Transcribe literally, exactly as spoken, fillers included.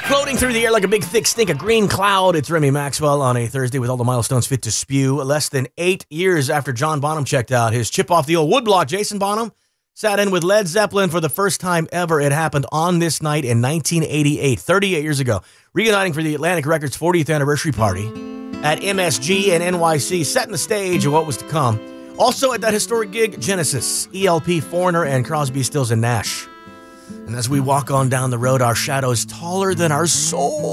Floating through the air like a big, thick stink of green cloud, it's Remy Maxwell on a Thursday with all the milestones fit to spew. Less than eight years after John Bonham checked out his chip off the old woodblock, Jason Bonham sat in with Led Zeppelin for the first time ever. It happened on this night in nineteen eighty-eight, thirty-eight years ago, reuniting for the Atlantic Records fortieth anniversary party at M S G and N Y C, setting the stage of what was to come. Also at that historic gig, Genesis, E L P, Foreigner, and Crosby, Stills, and Nash. And as we walk on down the road, our shadows taller than our soul.